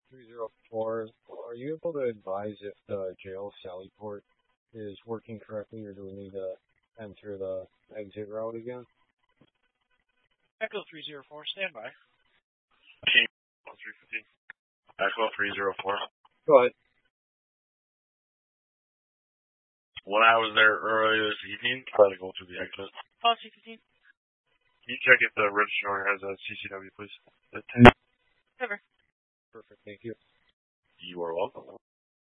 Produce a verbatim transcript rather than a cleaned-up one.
three zero four, are you able to advise if the jail Sally port is working correctly, or do we need to enter the exit route again? Echo three zero four, stand by. three fifteen. Echo three zero four. Go ahead. When I was there earlier this evening, I had to go through the exit. Policy fifteen. Can you check if the registrar has a C C W, please? Never. Perfect, thank you. You are welcome.